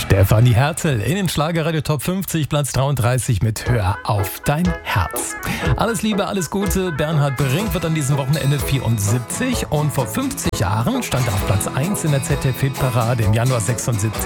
Stefanie Hertel in den Schlagerradio Top 50, Platz 33 mit Hör auf dein Herz. Alles Liebe, alles Gute. Bernhard Brink wird an diesem Wochenende 74 und vor 50 Jahren stand er auf Platz 1 in der ZDF-Hitparade. Im Januar 76